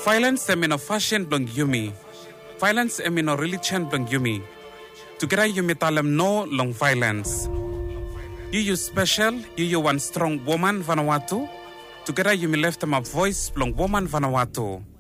Violence emino fashion blong yumi. Violence emino religion blong yumi. Together yumi talem no long violence. You special, you one strong woman Vanuatu. Together yumi left them a voice blong woman Vanuatu.